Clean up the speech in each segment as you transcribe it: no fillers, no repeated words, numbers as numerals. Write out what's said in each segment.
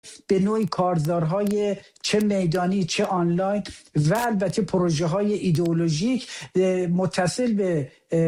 به نوعی کارزارهای چه میدانی چه آنلاین و البته پروژه های ایدئولوژیک متصل به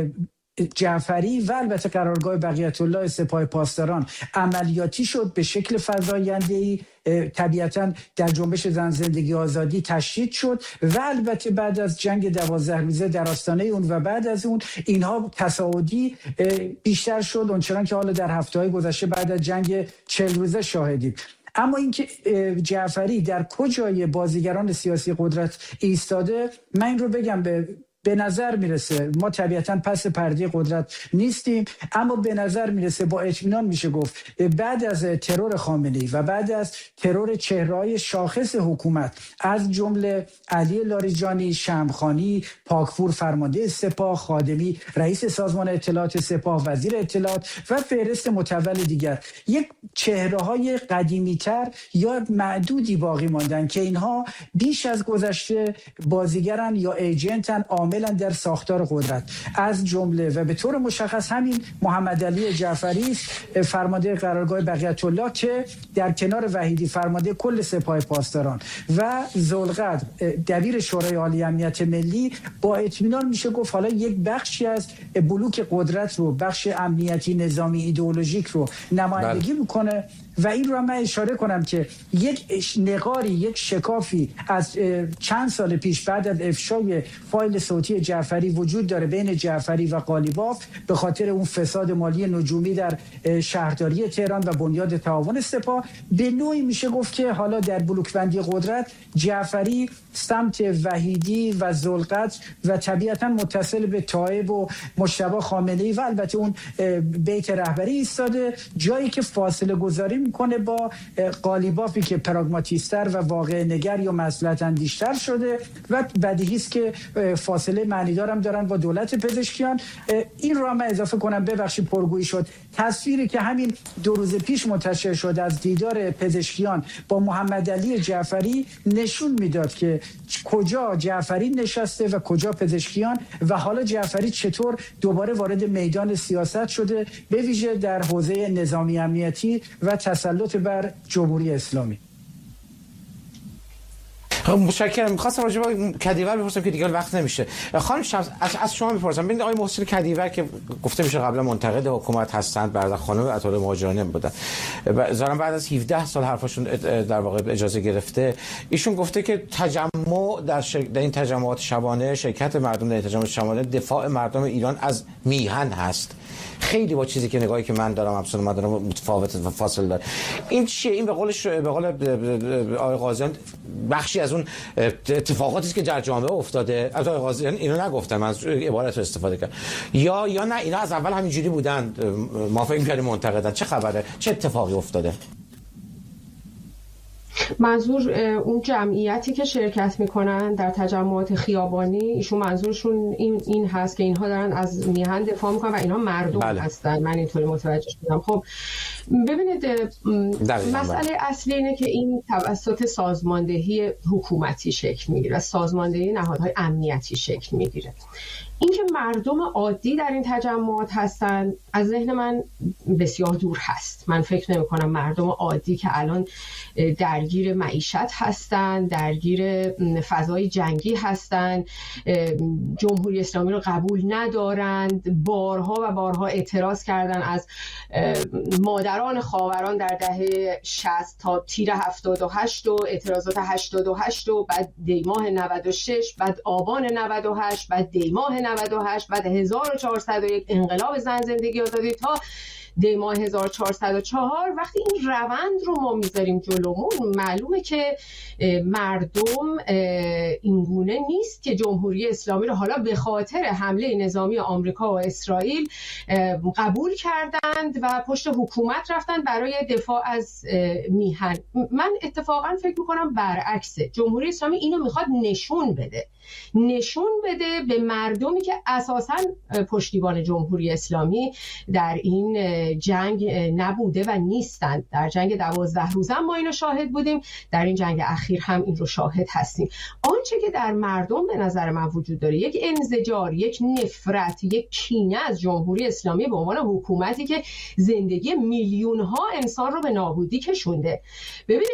جعفری و البته قرارگاه بقیت الله سپاه پاسداران عملیاتی شد، به شکل فزاینده‌ای طبیعتاً در جنبش زن زندگی آزادی تشدید شد و البته بعد از جنگ 12 روزه در آستانه اون و بعد از اون اینها تصاعدی بیشتر شد، اونچنان که حالا در هفته‌های گذشته بعد از جنگ 40 روزه شاهدیم. اما اینکه جعفری در کجای بازیگران سیاسی قدرت ایستاده، من این رو بگم به نظر میرسه، ما طبیعتاً پس پرده قدرت نیستیم، اما به نظر میرسه با اطمینان میشه گفت بعد از ترور خامنه‌ای و بعد از ترور چهره‌های شاخص حکومت از جمله علی لاریجانی، شمخانی، پاکپور فرمانده سپاه، خادمی رئیس سازمان اطلاعات سپاه، وزیر اطلاعات و فهرست متول دیگر، یک چهره‌های قدیمی‌تر یا معدودی باقی ماندن که اینها بیش از گذشته بازیگرن یا ایجنتن، در ساختار قدرت، از جمله و به طور مشخص همین محمد علی جعفری فرمانده قرارگاه بقیت الله که در کنار وحیدی فرمانده کل سپاه پاسداران و ذوالقدر دبیر شورای عالی امنیت ملی با اطمینان میشه گفت حالا یک بخشی از بلوک قدرت رو، بخش امنیتی نظامی ایدئولوژیک رو نمایندگی میکنه. و این رو من اشاره کنم که یک نقاری، یک شکافی از چند سال پیش بعد از افشای فایل صوتی جعفری وجود داره بین جعفری و قالیباف به خاطر اون فساد مالی نجومی در شهرداری تهران و بنیاد تعاون سپاه. به نوعی میشه گفت که حالا در بلوکبندی قدرت جعفری سمت وحیدی و ذوالقدر و طبیعتا متصل به طایب و مجتبی خامنه‌ای و البته اون بیت رهبری ایستاده، جایی که فاصله گذاری میکنه با قالیبافی که پراگماتیستر و واقع نگر یا مصلحت اندیشتر شده و بدیهی است که فاصله معنیدار هم دارن با دولت پزشکیان. این رو من اضافه کنم، ببخشید پرگویی شد، تصویری که همین 2 روز پیش منتشر شد از دیدار پزشکیان با محمد علی جعفری نشون میداد که کجا جعفری نشسته و کجا پزشکیان و حالا جعفری چطور دوباره وارد میدان سیاست شده، به ویژه در حوزه نظامی امنیتی و تسلط بر جمهوری اسلامی. متشکرم. می‌خواستم راجع به کدیور بپرسم که دیگه وقت نمیشه. خانم شمس از شما می‌پرسم، ببینید آقای محسن کدیور که گفته میشه قبلا منتقد حکومت هستند، بعد خانم عطارد مهاجرانی بودن، ظاهرا بعد از 17 سال حرفشون در واقع اجازه گرفته، ایشون گفته که تجمع در این تجمعات شبانه، شرکت مردم در تجمعات شبانه دفاع مردم ایران از میهن هست. خیلی با چیزی که نگاهی که من دارم افسون من دارم متفاوت و فاصله داره. این چیه؟ این به قول آقای قاضیان بخشی از اون اتفاقاتی است که در جامعه افتاده. از آقای قاضیان اینو نگفتم، من از عبارت رو استفاده کردم. یا نه اینا از اول همینجوری بودن، ما فکر می‌کردیم منتقدن. چه خبره؟ چه اتفاقی افتاده؟ منظور اون جمعیتی که شرکت میکنن در تجمعات خیابانی، ایشون منظورشون این هست که اینها دارن از میهن دفاع میکنن و اینها مردم هستن. من اینطوری متوجه شدم. خب ببینید مسئله اصلی اینه که این توسط سازماندهی حکومتی شکل میگیره، سازماندهی نهادهای امنیتی شکل میگیره. اینکه مردم عادی در این تجمعات هستن از ذهن من بسیار دور هست. من فکر نمی کنم مردم عادی که الان درگیر معیشت هستن، درگیر فضای جنگی هستن، جمهوری اسلامی رو قبول ندارند، بارها و بارها اعتراض کردن از مادران خاوران در دهه 60 تا تیر 78 و اعتراضات 88 و بعد دیماه 96، بعد آبان 98، بعد دیماه 98، بعد 1401 انقلاب زن زندگی آزادی تا دیماه 1404. وقتی این روند رو ما میذاریم جلومون، معلومه که مردم اینگونه نیست که جمهوری اسلامی رو حالا به خاطر حمله نظامی آمریکا و اسرائیل قبول کردند و پشت حکومت رفتن برای دفاع از میهن. من اتفاقا فکر میکنم برعکسه. جمهوری اسلامی اینو میخواد نشون بده به مردمی که اساساً پشتیبان جمهوری اسلامی در این جنگ نبوده و نیستند. در جنگ 12 روزه ما اینو شاهد بودیم، در این جنگ اخیر هم این رو شاهد هستیم. آنچه که در مردم به نظر من وجود داره یک انزجار، یک نفرت، یک کینه از جمهوری اسلامی به عنوان حکومتی که زندگی میلیون ها انسان رو به نابودی کشونده. ببینید